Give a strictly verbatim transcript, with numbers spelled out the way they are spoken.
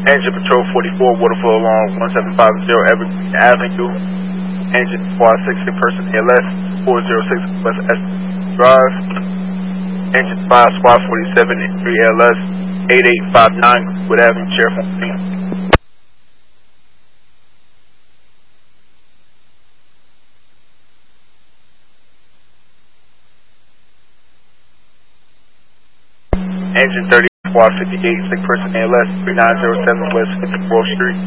Engine Patrol forty-four, waterfall along one seven five zero Evergreen Avenue. Engine Squad six in person A L S four zero six West S Drive. Engine five Squad forty-seven and three A L S eight eight five nine Wood Avenue, Sheriff on scene. Engine thirty Squad fifty-eight, sick person A L S three nine zero seven West fifty-fourth Street.